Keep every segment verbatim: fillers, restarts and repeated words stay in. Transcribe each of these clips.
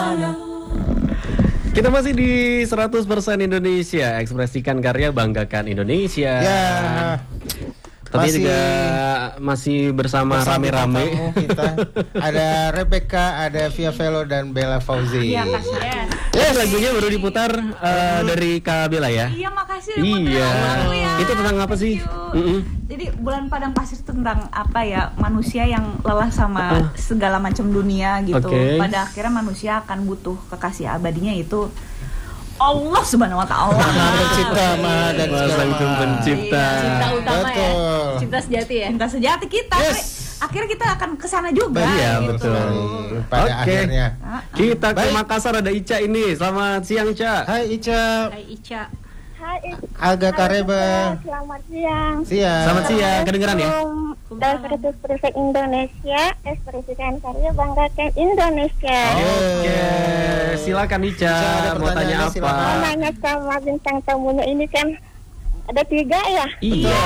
Kita masih di seratus persen Indonesia, ekspresikan karya, banggakan Indonesia. Ya. Tapi Masih- juga masih bersama, Bersama rame-rame. tamu kita. Ada Rebecca, ada Via Velo dan Bella Fauzi. Iya, kasih. Ya, lagunya baru diputar uh, dari Kak Bella ya. Iya, makasih udah Iya. putar lagu ya. Itu tentang apa sih? Thank you. Mm-mm. Jadi Bulan Padang Pasir itu tentang apa ya? Manusia yang lelah sama segala macam dunia gitu. Oke. Pada akhirnya manusia akan butuh kekasih abadinya itu Allah Subhanahu wa taala. Maha pencipta, maha dan Maha segala Sang maha. Pencipta. Cinta utama Betul. ya. Cinta sejati ya. Cinta sejati kita. Yes. Akhirnya kita akan ke sana juga. Iya, gitu. betul. Pada Oke. akhirnya. Kita ke Baik. Makassar, ada Ica ini. Selamat siang, Ca. Hai Ica, Hai Ica. Hai, Aga Kareba. selamat siang. Siang. Selamat siang, kedengeran ya? Dan seratus persen Indonesia, ekspresikan karya, banggakan Indonesia. Oke, silakan Ica. Ica, ada Mau tanya pertanyaannya, apa? silakan. Mau nanya sama bintang tamunya ini kan ada tiga ya, Iya.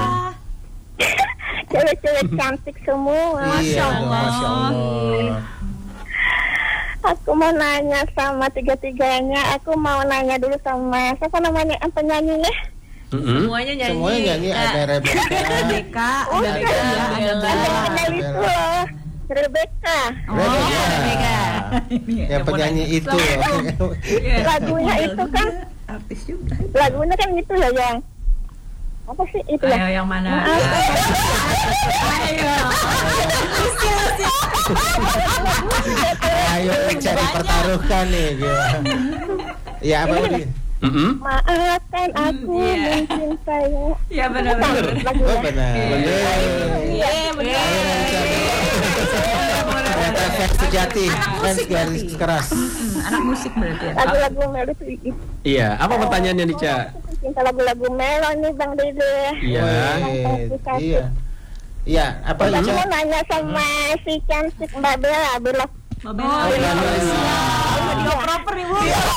cewek-cewek cantik semua. Iya, dong, Allah. Masya Allah. Aku mau nanya sama tiga-tiganya. Aku mau nanya dulu sama siapa namanya yang penyanyinya? Mm-mm. Semuanya nyanyi. Semuanya nyanyi, ada Rebecca. Deka, Oh, ada ada. Bella, ada Bella. Bella. Ada kenal itu loh, Rebecca. Rebecca. Rebecca. Yang penyanyi itu. Lagunya itu kan, Artis juga. lagunya kan itu ya yang apa sih itu ya? Ayo yang mana? Maaf. Ayo. Ayo Ica dipertaruhkan nih. Gitu. Ya apa tadi? Mm-mm. Maafkan aku Iya. mencintaimu. Ya benar-benar. Oh Lagunya. benar. Iya, benar. Ternyata fans sejati, fans musik garis berarti. keras. Hmm, anak musik berarti ya. Lagu-lagu melo itu itu. Iya, apa pertanyaannya nih, Ca? Cinta lagu-lagu melo nih Bang Dede. Iya. Weh, Iya. Iya, apa Aku Ica? mau nanya sama si cantik Mbak Bella, Bella. Oh, Bella. Bella. Video proper nih, Bu.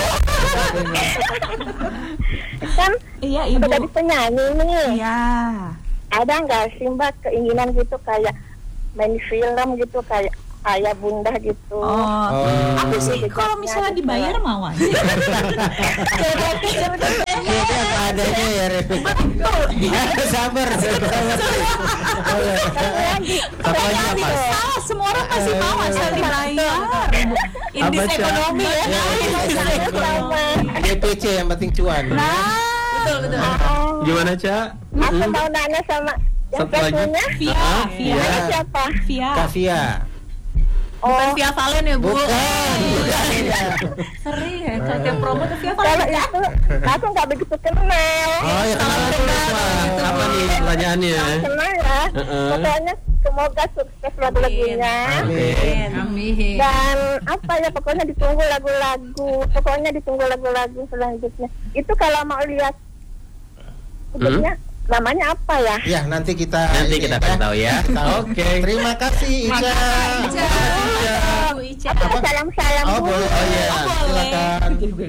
Kan Iya, udah Ibu. jadi penyanyi nih. Iya. Ada nggak sih Mbak keinginan gitu kayak main film gitu kayak ayah bunda gitu? Oh. Oh. Aku sih kalau misalnya dibayar mau aja. Jadi apa adanya ya Rebecca. Sabar, sabar. Satu lagi apa? Salah, semua orang pasti mau asal dibayar. Indis Apa, Ca? ekonomi ya. sama. D P C yang penting cuan. Nah, Betul betul. Oh, Gimana, Ca? aku mau nanya sama yang Satu lagi. satunya. Via, Ah, Via, Namanya siapa? Via. Kavia. Oh, Via Valen ya, Bu. Bukan. Sering ya, kalau tiap promo tuh Via kalau Valen. itu aku nggak begitu kenal. Oh ya kenal terus mah. Apa nih pertanyaannya? Kenal ya. Heeh. Pokoknya semoga sukses lagu-lagunya. Amin. Amin. Dan apa ya pokoknya ditunggu lagu-lagu. Pokoknya ditunggu lagu-lagu selanjutnya. Itu kalau mau lihat hidupnya namanya apa ya? Ya nanti kita Nanti ini kita ya. kasih tahu ya. Tahu. Oke. Terima kasih Ica. Ica. Bu Ica. Apa salam-salam Oh Bu. boleh. Oh iya. Silakan.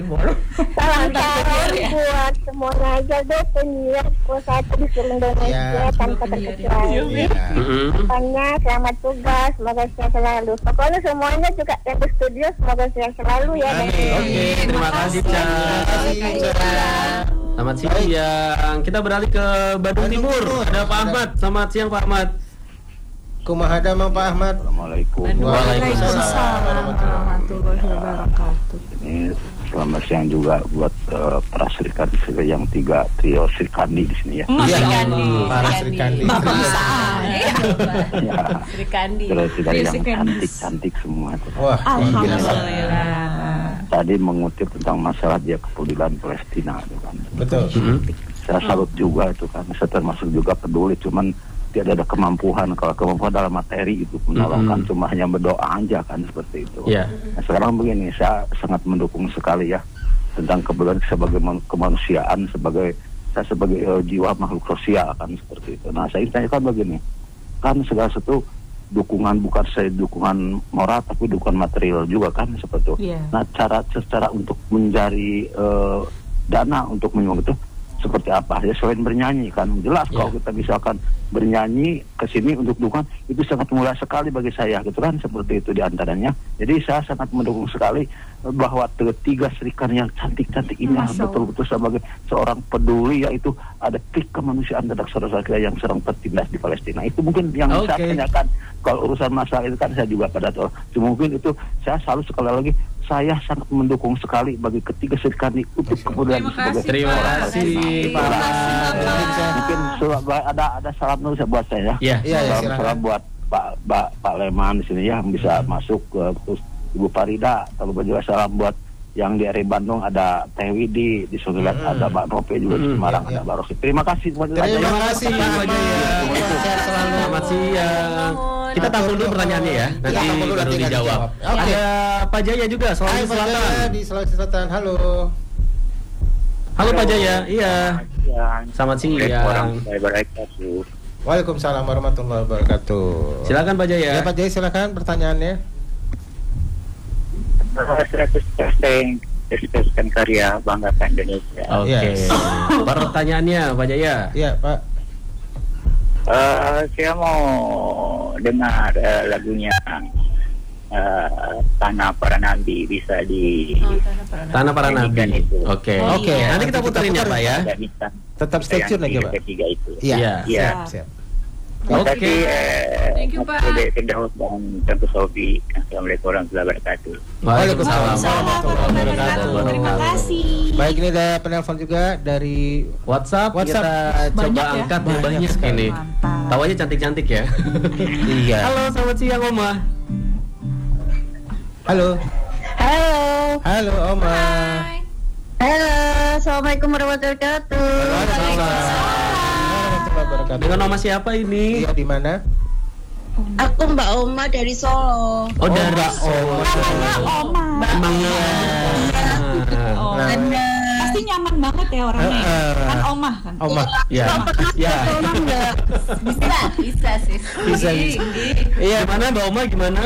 Salam-salam buat semuanya aja deh penyiar satu di seluruh Indonesia Ya. tanpa terkecuali. Iya. Mm-mm. Pokoknya selamat tugas, semoga sehat selalu. Pokoknya semuanya juga yang di studio semoga sehat selalu ya. Amin. Dan- Oke, terima kasih, Ca. Terima kasih Ica. Selamat siang. Kita beralih ke Bandung Bandung Timur. Timur. Ada Pak Ahmad. Selamat siang, Pak Ahmad. Kumaha damang Pak Ahmad. Assalamualaikum. Waalaikumsalam warahmatullahi wabarakatuh. Ini selamat siang juga buat uh, para Sri Kandi yang tiga trio Sri Kandi di sini ya. Iya. Sri Kandi. Para Sri Kandi. Bapak bisa. Ya, Sri Kandi. terus tidak Sri yang Kandi. cantik-cantik semua. Wah. Alhamdulillah. Tadi mengutip tentang masalah dia kepedulian Palestina itu kan. Betul. Saya salut juga itu kan. Saya termasuk juga peduli, cuman tidak ada kemampuan. Kalau kemampuan dalam materi itu menolongkan, Mm-hmm. cuma hanya berdoa aja kan seperti itu. Iya. Nah, sekarang begini, saya sangat mendukung sekali ya tentang kebetulan sebagai man- kemanusiaan, sebagai saya sebagai uh, jiwa makhluk sosial kan seperti itu. Nah, saya ingin tanyakan begini, kan segala sesuatu dukungan bukan saya dukungan moral tapi dukungan material juga kan seperti itu. Iya. Nah, cara secara untuk mencari uh, dana untuk menyumbang itu seperti apa ya, selain bernyanyi kan jelas Ya. kalau kita misalkan bernyanyi ke sini untuk dukungan itu sangat mulia sekali bagi saya gitu kan, seperti itu diantaranya. Jadi saya sangat mendukung sekali bahwa tiga serikan yang cantik-cantik ini Masya Allah. betul-betul sebagai seorang peduli, yaitu ada klik kemanusiaan terhadap saudara kita yang sedang tertindas di Palestina. Itu mungkin yang Oke. saya tanyakan. Kalau urusan masalah itu kan saya juga pada tahu. Cuma mungkin itu saya selalu sekali lagi saya sangat mendukung sekali bagi ketiga serikan ini untuk kemudian sebagai Terima orang kasih, Palestina. Pak. Mungkin surat- ada ada salam dulu saya buat saya. Ya. Iya, ya, salam, silakan. salam buat Pak Pak Pak Leman di sini ya, yang bisa masuk ke terus Ibu Farida, kalau juga salam buat yang di area Bandung ada Teh Widi, di Sungai Hmm. ada Mbak Nope juga di Hmm, Semarang iya, ada iya. Mbak Rosi. Terima kasih buat Terima kasih Pak Pak Jaya. Sehat selalu. Selamat siang. Kita tampil dulu pertanyaannya ya, nanti Kita tampil dulu, baru nanti dijawab. dijawab. Oke. Ada Pak Jaya juga, Hai Sulawesi Pak Jaya Selatan. di Sulawesi Selatan. Halo. Halo Pak Jaya, iya. Siang. Selamat siang. Warahmatullahi wabarakatuh. Waalaikumsalam warahmatullahi wabarakatuh. Silakan Pak Jaya. Ya Pak Jaya silakan pertanyaannya. seratus persen ekspresikan karya banggakan Indonesia. Oke. Yes. Pertanyaannya Pak Jaya. Iya Pak. Eh, saya mau dengar eh, lagunya eh, Tanah Para Nabi, bisa di Tanah Para nyanyikan Nabi. itu. Oke. Oh, Oke. iya. Nanti kita puterin ya Pak ya. Tidak bisa. Tetap stay tune yang aja Pak. ketiga itu. Iya. Iya. Iya. Siap, siap. Terima Oke. kasih, eh, Thank you, Mas Pak. Dede Firdaus dan Tengku Sofi. Assalamualaikum warahmatullahi wabarakatuh. Waalaikumsalam warahmatullahi wabarakatuh. Terima kasih. Baik, ini ada penelpon juga dari WhatsApp, WhatsApp. kita coba Banyak ya? angkat Banyak banyak sekali. ini. Mantap. Tahu aja cantik-cantik ya. Iya. Halo, selamat siang Oma. Halo. Halo. Halo Oma. Halo. Assalamualaikum warahmatullahi wabarakatuh. Waalaikumsalam warahmatullahi wabarakatuh. Dengan nama siapa ini? Iya, di mana? Aku Mbak Oma dari Solo. Oh, dari Mbak Oma. Oma. Emangnya. Oh. Nah, Pasti nyaman banget ya orangnya. ya. Eh, eh. Kan Oma kan. Oma. Ya. Ya. Oma enggak? Bisa, bisa sih. Bisa, bisa. Iya, Gimana Mbak Oma gimana?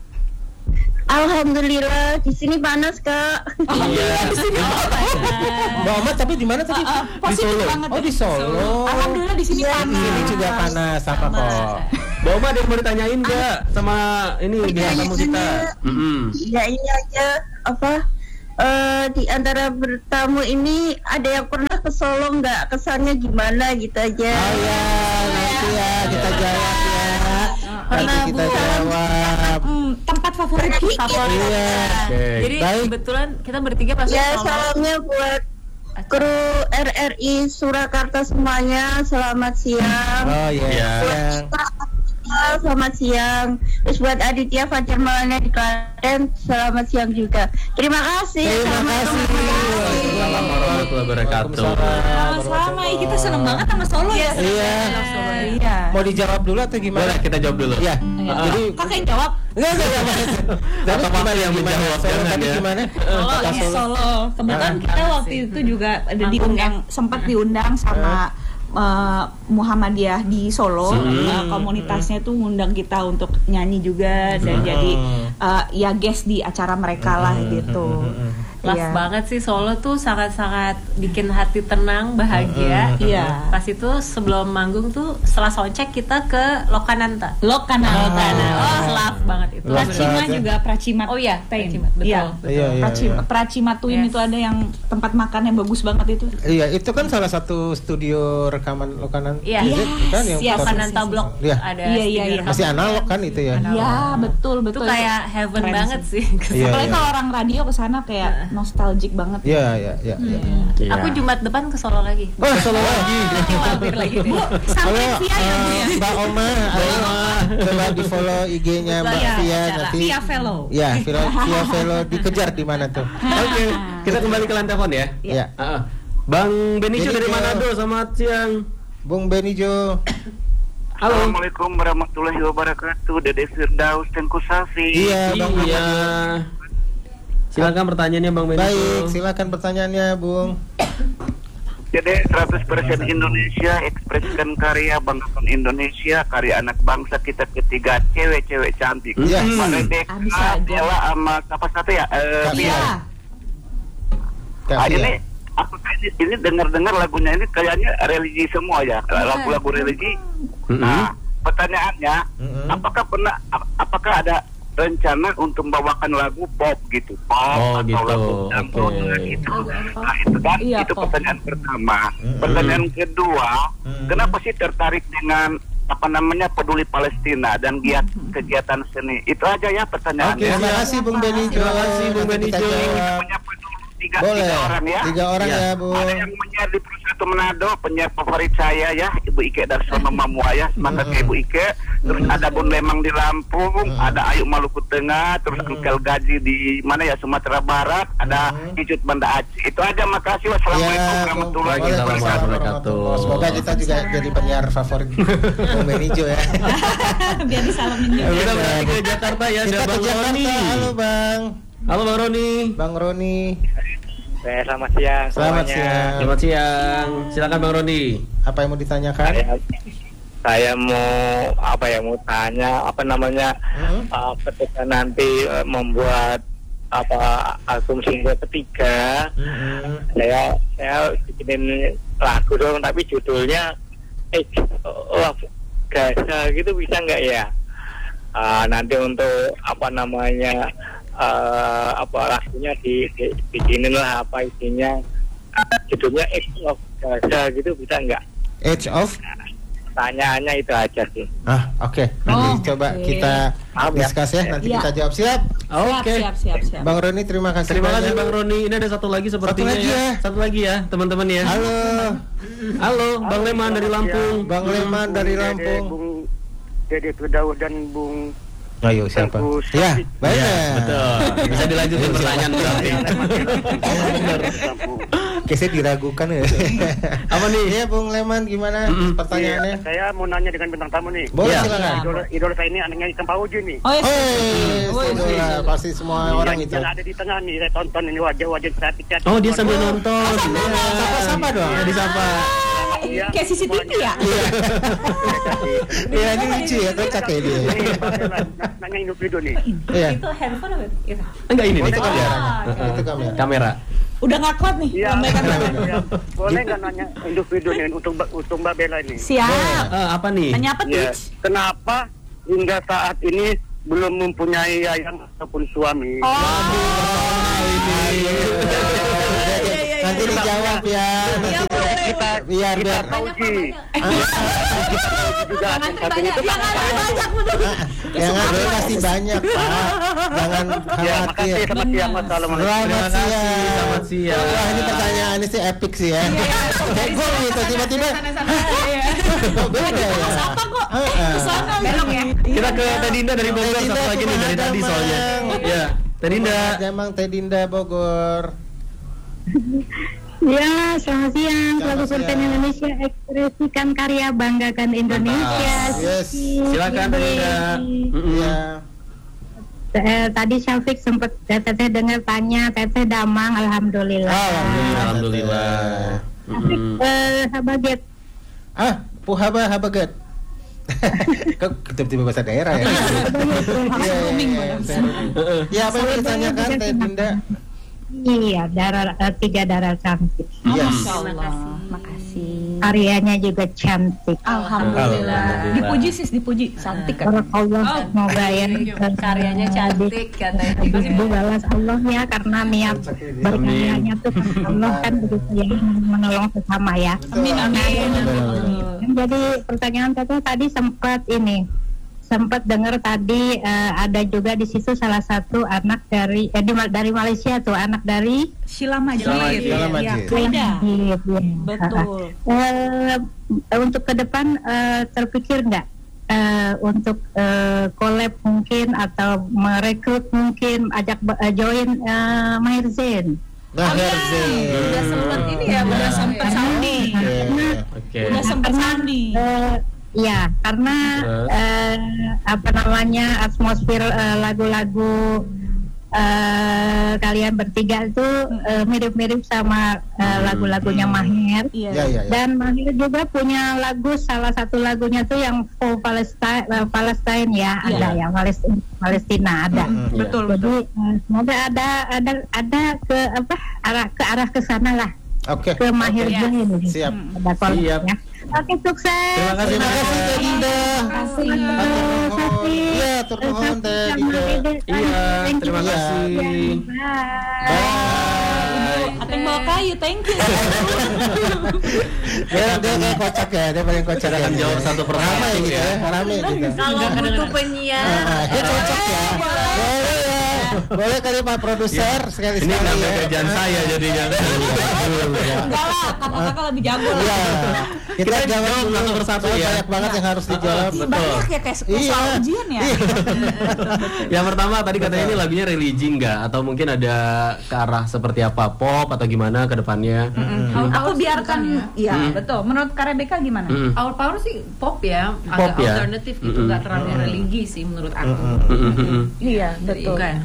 Alhamdulillah di sini panas Kak. Iya. Mbak Oma tapi di mana tadi? Ah, positif Solo. banget. Oh, di Solo. Alhamdulillah di sini Iya, Di panas. sini juga panas apa kok? Mbak Oma ada yang mau ditanyain nggak sama ini bintang tamu kita? Mm-mm. Ya ini aja apa? Eh di antara bertamu ini ada yang pernah ke Solo nggak? Kesannya gimana gitu aja. Oh ya, nanti ya kita jawab ya. Nanti Pernah, kita Bu. jawab. Hmm, tempat favorit kita. Favorit. Iya. Oke. Jadi Baik. kebetulan kita bertiga pasti Ya sama. salamnya buat kru R R I Surakarta semuanya. Selamat siang. Oh iya. Iya. Siang. Selamat siang. Terus buat Aditya Fajar Maulana di Klaten, selamat siang juga. Terima kasih. Terima Assalamualaikum kasih. warahmatullahi Assalamualaikum warahmatullahi wabarakatuh. Sama-sama, kita seneng banget sama Solo ya. Iya. Iya. Mau dijawab dulu atau gimana? Boleh kita jawab dulu. Iya. Ah. Jadi Kakak yang jawab. enggak enggak enggak. Tapi Atau gimana Pak yang gimana? menjawab, Solo jangan tadi ya. gimana? Solo, Kota ya, Solo. Solo. Kebetulan Ah. kita waktu itu juga ada diundang, sempat diundang sama uh, Muhammadiyah di Solo. Hmm. Uh, komunitasnya tuh ngundang kita untuk nyanyi juga dan Hmm. jadi uh, ya guest di acara mereka lah gitu. Love Iya. banget sih, Solo tuh sangat-sangat bikin hati tenang, bahagia. Iya. Pas itu sebelum manggung tuh setelah soundcheck kita ke Lokananta. Lokana. Oh, love banget itu. Love Pracima banget ya. juga Pracimat. Oh iya, Tain. Pracimat, betul, Iya. betul. Iya, iya, Praci- iya. Pracimatuin Yes. itu ada yang tempat makan yang bagus banget itu. Iya, itu kan salah satu studio rekaman Lokanan. Iya. Is it? Kan yang Yes, putar- Lokananta Blok Iya. ada Iya, iya, studio iya. rekaman. Masih analog kan itu ya? Analog. Iya, betul Itu betul. kayak heaven Keren banget sih. Iya, Apalagi iya. kalau orang radio ke sana kayak nostalgic banget. Iya, iya, iya. iya. Iya. Aku Jumat depan ke Solo lagi. Oh, Solo lagi. Mampir lagi deh. Sampai Halo, via ya Bu ya. eh, Mbak Oma, ayo coba di follow I G-nya Mbak Iya, Via cara. nanti. Via Velo. Ya, Via, Via Velo dikejar di mana tuh? Oke, kita kembali ke line telepon ya. Iya. Ah, Bang Benicio dari Benicio. Manado, selamat siang. Bung Benijo. Halo. Assalamualaikum warahmatullahi wabarakatuh. Dede Firdaus Tengku Safi. Iya, Bang. Iya. Silakan pertanyaannya Bang Benicio. Baik, silakan pertanyaannya, Bung. Jadi seratus persen Indonesia, ekspresikan karya, banggakan Indonesia, karya anak bangsa kita ketiga, cewek-cewek cantik. Iya. Hmm. Pak Ah, Redeka, bisa aja. Bella sama siapa satu ya? Eh, Kak Pia. Iya. Kak Ah, Via. ini apakah ini, ini dengar-dengar lagunya ini kayaknya religi semua ya, lagu-lagu religi. Mm-hmm. Nah, pertanyaannya, Mm-hmm. apakah pernah, ap- apakah ada rencana untuk membawakan lagu pop gitu, pop Oh, atau gitu. lagu dangdut Oke. gitu. Lagu apa? Nah, itu kan, Iya, itu pop. pertanyaan pertama. Mm-mm. Pertanyaan kedua, Mm-mm. kenapa sih tertarik dengan apa namanya peduli Palestina dan giat kegiatan seni? Itu aja ya pertanyaannya. Oke, terima kasih Bung Benijo. Terima kasih, Bung Nanti kita Benijo. jawab. Menyapa dulu tiga, Boleh. tiga orang ya. Tiga orang Ya. ya, Bung. Ada yang menyiar di Persatu Manado, penyiar favorit saya ya, Ibu Ike Darsono Mamua ya, semangat Mm-mm. Ibu Ike. Terus ada Bun Lemang di Lampung, Mm-mm. ada Ayu Maluku Tengah, terus Mm-mm. Engkel Gaji di mana ya, Sumatera Barat, ada Mm-mm. Icut Banda Aceh. Itu aja, makasih. Wassalamualaikum Ya, warahmatullahi Waalaikumsalam wabarakatuh. warahmatullahi. Semoga kita juga jadi penyiar favorit Bung Benijo ya. Biar disalamin juga. Kita berarti ke Jakarta ya, Kita ada ke Bang Roni. Jakarta. Halo Bang. Halo Bang Roni. Bang Roni. Eh, selamat siang Selamat semuanya. siang. Selamat siang. Silakan Bang Roni. Apa yang mau ditanyakan? Saya, saya mau apa ya mau tanya apa namanya Hmm? uh, ketika nanti uh, membuat apa album single ketiga, Mm-mm. saya saya bikinin lagu dong tapi judulnya eh love Gaza gitu bisa nggak ya? Uh, nanti untuk apa namanya uh, apa lagunya di, di bikinin lah apa isinya judulnya eh love Gaza gitu bisa nggak? Age of Tanyaannya itu aja sih. Ah, oke. Nanti Oh, coba oke. kita Maaf ya. discuss ya. Nanti Iya. kita jawab. Siap. Oke. Siap, siap, siap. Bang Roni, terima kasih Terima kasih banyak. Bang Roni. Ini ada satu lagi sepertinya lagi ya. ya. Satu lagi ya, teman-teman ya. Halo, Halo, Bang Leman dari Lampung. Bang Leman dari Lampung. Bung Dede Firdaus dan Bung Ayo, siapa? Tengku Ya, Syafiq. banyak. Iya, betul. Bisa dilanjutin pertanyaan berarti. Lampung. Kayaknya diragukan ya. Apa nih? Iya, Bung Leman, gimana Mm-mm. pertanyaannya? Iya, saya mau nanya dengan bintang tamu nih. Boleh Iya. silakan. Idola, idola saya ini anaknya Ikang Pauji nih. Oh, yes. Oh, Oh, idola. yes. Pasti semua orang yang, itu. yang ada di tengah nih, saya tonton ini wajah-wajah cantik-cantik. Oh, dia sambil nonton. Sapa-sapa dong. Ya, disapa. Iya, Kayak C C T V ya? Iya, ini lucu ya, kocak ya dia. Ini nanya individu nih. Iya. Itu handphone apa? Itu. Enggak ini nih. Itu kameranya. Oh, oke. Itu kamera. Kamera. Udah nggak kuat nih. Iya, lambaikan tangan. iya. Boleh nggak nanya individu nih untuk Mbak- untuk Mbak Bella ini? Siap. Eh, apa nih? Tanya apa, Ya, Tich? kenapa hingga saat ini belum mempunyai ayang ataupun suami? Oh. Nanti dijawab ya. Iya, boleh. Kita Biar kita biar. Pauji. Juga Jangan yang satu itu banyak, jangan banyak, betul. Yang ada pasti banyak, Pak. Jangan Ya, khawatir. makasih. Selamat siang. Wassalamualaikum. Selamat Terima kasih, siang. selamat siang. Wah, ini pertanyaannya sih epic sih ya. Kayak gol gitu tiba-tiba. Kok beda ya? Apa kok? Heeh. Kesana belok ya? Kita ke Teh Dinda dari Bogor, Teh Dinda, satu lagi nih dari kumaha tadi damang? soalnya. Ya, Teh Dinda. Jamang Teh Dinda Bogor. Ya, selamat siang. Selamat Lagu Sultan siang. Indonesia, ekspresikan karya, banggakan Indonesia. Yes. Silakan Teh Dinda. Mm-mm. Iya. Eh, tadi Syafiq sempat teteh dengar tanya, teteh Damang, alhamdulillah. Alhamdulillah. Alhamdulillah. Mm-mm. Eh, Habaget, Ah, Puhaba Habaget. Kok tiba-tiba bahasa daerah ya? Iya, iya, iya. Ya, apa yang mau ditanyakan Teh Dinda? iya, darah eh, tiga darah cantik. Iya. Masya Allah. Makasih. Makasih. Karyanya juga cantik. Alhamdulillah. Alhamdulillah. Dipuji sis, dipuji. Cantik kan? Barakallah, semoga ya. Karyanya cantik katanya. Ibu balas Allah ya karena niat berkaryanya tuh Allah kan begitu ya menolong sesama ya. Amin, amin. Dan jadi pertanyaan teteh tadi sempat ini sempat dengar tadi eh, ada juga di situ salah satu anak dari eh, di, dari Malaysia tuh anak dari Sheila Majid. Sheila Majid. Sheila Majid. Ya, beda. Iya, iya. Betul. Eh, untuk ke depan eh, terpikir nggak eh, untuk eh, collab mungkin atau merekrut mungkin ajak eh, join eh, Maher Zain. Maher Zain. Udah sempet ini ya, udah Udah sempet sempet sandi. Iya. Oke. Udah sempet sandi. Eh, ya karena Terus? eh, apa namanya atmosfer eh, lagu-lagu eh, kalian bertiga itu eh, mirip-mirip sama eh, lagu-lagunya Maher. Iya. Ya, ya, ya. Dan Maher juga punya lagu, salah satu lagunya tuh yang for Palestine, uh, Palestine ya, Iya. ada ya Palestina, Palestina ada. Mm-mm. Betul, Jadi betul. uh, semoga ada ada ada ke apa arah ke arah ke sana lah. Oke. ke Mahir Oke, Zain. Siap. Ada collab-nya. Siap. Oke, sukses. Terima kasih, Terima kasih Teh Dinda. Terima Iya, turun nuhun Teh Dinda. Iya, terima kasih. Bye. Ateng bawa kayu, thank you. Dia dia kayak kocak ya, dia paling kocak. Kita akan ya. jawab satu persatu Ramai gitu ya. ya, ramai gitu. Kalau butuh penyiar Ah, dia cocok ya. Boleh ya. Boleh kali Pak produser sekali-sekali. Ini nambah ya. gajian saya jadinya. Enggak lah, kakak-kakak lebih jago lah. Iya. Kita Kita jawab jawab dulu. satu persatu Soalnya ya. banyak banget yang harus dijawab. Ih, banyak ya kayak kayak Iya. soal ujian ya. Yang pertama tadi katanya ini lagunya religi nggak? Atau mungkin ada ke arah seperti apa? Pop atau gimana ke depannya? Mm. Aku biarkan, iya Mm. betul. Menurut Kak Rebecca gimana? Mm. Our Power sih pop ya, Pop agak ya? alternatif gitu, Mm-mm. nggak terlalu religi sih menurut aku. Mm-mm. Iya, Jadi, betul. bukan.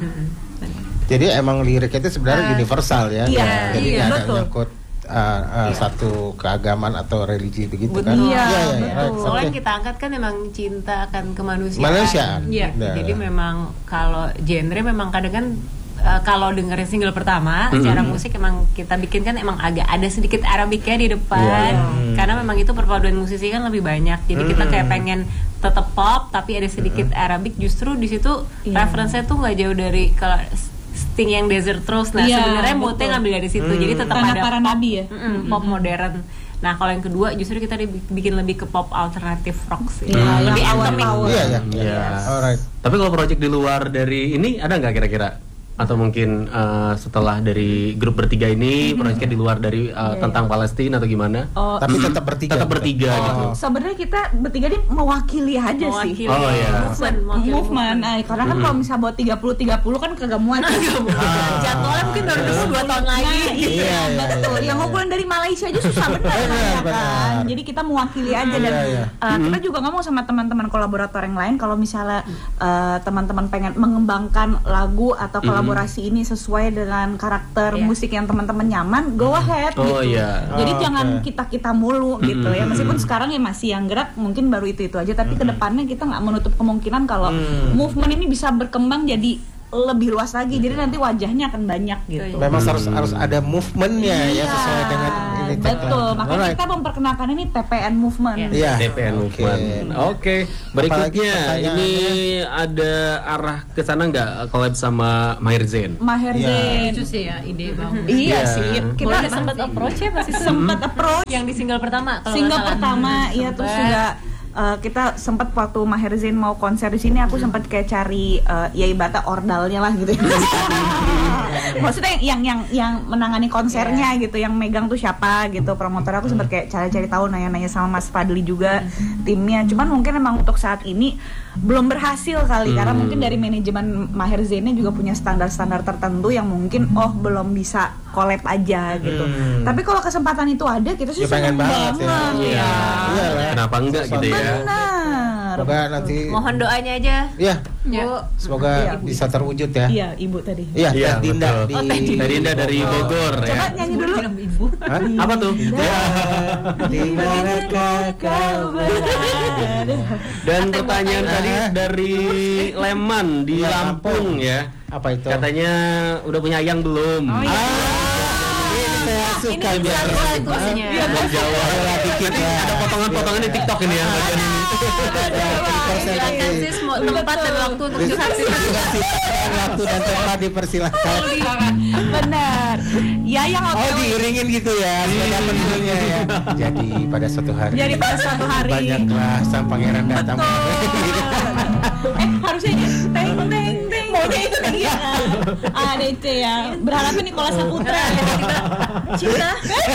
Jadi emang lirik itu sebenarnya universal ya. iya, Jadi iya, nggak ada betul. nyangkut uh, uh, satu keagamaan atau religi begitu kan. Betul. Iya, iya, betul. right. Soalnya Oke. yang kita angkat kan memang cinta akan kemanusiaan. Kemanusiaan. Iya. Nah. Jadi memang kalau genre memang kadang kan uh, kalau dengerin single pertama secara musik emang kita bikin kan emang agak ada sedikit Arabiknya di depan karena memang itu perpaduan musisi kan lebih banyak. Jadi kita kayak pengen tetap pop tapi ada sedikit Arabik, justru di situ Iya. referensinya tuh nggak jauh dari kalau Sting yang Desert Rose. Nah, Iya, sebenarnya betul. moodnya ngambil dari situ. Jadi tetap Tanah ada para pop, nabi ya? mm-mm, pop modern. Nah, kalau yang kedua justru kita dibikin lebih ke pop alternatif rock sih. Iya, Lebih yang anthemic. power. Iya, iya. Iya. Alright. Tapi kalau project di luar dari ini ada nggak kira-kira? Atau mungkin uh, setelah dari grup bertiga ini projectnya di luar dari uh, tentang Palestina atau gimana? Oh, Tapi tetap bertiga. Tetap bertiga Oh. gitu. sebenarnya kita bertiga ini mewakili aja sih. Mewakili Oh, iya. movement, mewakili Movement, eh, karena kan kalau misalnya buat tiga puluh tiga puluh kan kagak muat. Jadwalnya mungkin baru dulu dua tahun lagi. Nah, iya, Iya, iya, betul. iya. Yang ngumpulin dari Malaysia aja susah benar, Benar, ya benar. kan. Jadi kita mewakili aja dan Iya, iya. uh, kita juga ngomong sama teman-teman kolaborator yang lain kalau misalnya uh, teman-teman pengen mengembangkan lagu atau kolaborasi ini sesuai dengan karakter Iya. musik yang teman-teman nyaman, go ahead Oh, gitu. iya. Jadi Oh, jangan oke. kita-kita mulu gitu ya. Meskipun sekarang ya masih yang gerak mungkin baru itu-itu aja, tapi kedepannya kita nggak menutup kemungkinan kalau movement ini bisa berkembang jadi lebih luas lagi. Jadi nanti wajahnya akan banyak gitu. Memang harus harus ada movementnya ya Iya, sesuai dengan ini. betul. Makanya Alright. kita memperkenalkan ini T P N Movement. Iya. D P N Oke. Movement. Oke, berikutnya Apalagi ini ada arah ke sana nggak collab sama Maher Zain? Maher Iya. Zain. Lucu sih ya ide bang. Iya Iya. sih. Kita Kita sempat approach ya pasti sempat approach yang di single pertama. kalau single nggak salah. pertama, Hmm, iya terus sempet. juga uh, kita sempat waktu Maher Zain mau konser di sini, aku sempat kayak cari uh, ya ibaratnya ordalnya lah gitu. Maksudnya yang yang yang menangani konsernya gitu, yang megang tuh siapa gitu, promotor. Aku sempat kayak cari-cari tahu, nanya-nanya sama Mas Fadli juga timnya. Cuman mungkin emang untuk saat ini belum berhasil kali karena mungkin dari manajemen Maher Zainnya juga punya standar-standar tertentu yang mungkin oh belum bisa collab aja gitu. Tapi kalau kesempatan itu ada, kita sih Ya, pengen seneng banget ya. ya. Iya lah. Kenapa enggak gitu ya? Benar. Semoga nanti Mohon doanya aja. ya, Ya. semoga Iya. bisa terwujud ya. Iya, Ibu tadi. Iya, Iya, Teh Dinda betul. di Oh, Teh Dinda. Teh Dinda dari Bogor Coba ya. nyanyi dulu. Ibu. Hah? Apa tuh? Di manakah kau berada? Dan pertanyaan tadi dari Leman di Iya, Lampung ya. Apa itu? Katanya udah punya ayang belum? Oh, iya. Ini saya suka biar situasinya. Iya, Biar jawab. dikit Nanti ya. ada potongan-potongan di TikTok ini ya bagian ini. Silakan sis mau tempat dan waktu untuk curhat sih. Waktu dan tempat dipersilakan. Benar. Ya yang Oh, oke. diiringin gitu ya, sepeda pensilnya ya. Jadi pada suatu hari. Jadi pada suatu hari. Banyaklah sang pangeran datang. Eh harusnya ini teng teng teng maunya itu nih ya. A D C ya. Berharapnya Nikola Saputra ya. Cinta.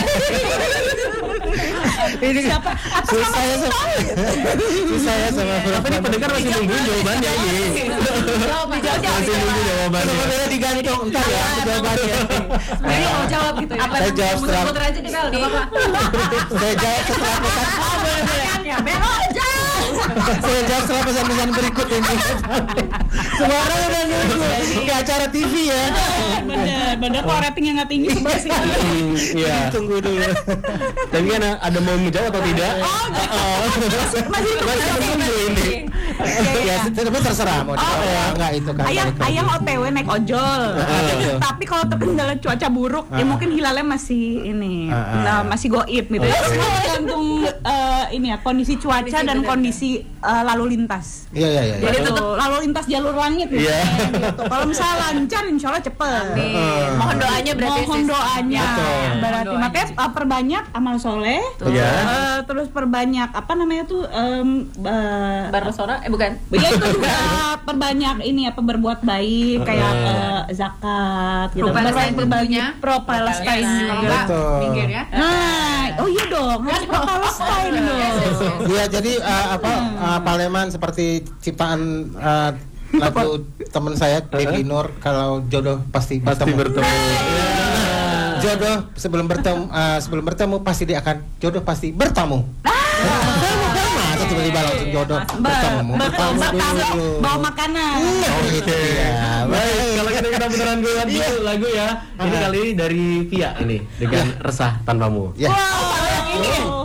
Ini Siapa? Atas susah nama ya sama. Susah ya sama. Tapi ini pendengar masih nungguin jawabannya ini. Jawab jawab Masih nunggu jawabannya. Sebenarnya digantung entar ya jawabannya. Jadi mau jawab gitu ya. Apa Saya jawab setelah- muter-muter aja kita enggak apa-apa. Saya jawab setelah pesan. Ya, beroja. Saya jawab setelah pesan-pesan berikut ini. Semua orang udah nunggu. Kayak acara T V ya. Bener, bener kok ratingnya nggak tinggi sebelah sini. Hmm, Iya. Tunggu dulu. Tapi kan ada mau menjawab atau tidak? Oh, masih Masih menunggu ini. Ya, tapi terserah mau Oh, ya enggak itu kan. Ayang, balik lagi. ayang O T W naik ojol. Tapi kalau terkendala cuaca buruk, ya mungkin hilalnya masih ini, nah, masih goib gitu ya. Tergantung eh, ini ya kondisi cuaca Kondisi dan bener. kondisi eh, lalu lintas. Iya iya iya. Jadi tetap lalu lintas jalur langit gitu. Iya. gitu. Kalau misalnya lancar, insya Allah cepet. Amin. Mohon doanya berarti Mohon sis. doanya. Betul. Berarti Doanya. makanya uh, perbanyak amal soleh. Iya. Uh, terus perbanyak apa namanya tuh um, uh, Barcelona eh bukan. ya itu juga perbanyak ini apa berbuat baik kayak uh, zakat gitu. Pro-Palestine Berbagi tentunya. pro Palestine Kalau juga. enggak, Betul. minggir ya. Nah, oh iya dong, harus pro Palestine dong. Iya jadi uh, apa uh, Paleman seperti ciptaan uh, lagu teman saya Devi Nur, kalau jodoh pasti Pasti bertemu. bertemu. Jodoh sebelum bertemu uh, sebelum bertemu pasti dia akan jodoh pasti bertemu. Masa tiba-tiba langsung jodoh bertemu. Betul, Bertemu dulu. bawa makanan. Oh gitu ya. Baik, kalau kita kita beneran gue lagu, lagu ya. Ini kali dari Via ini dengan Resah Tanpamu. Ya. Wow, yang ini.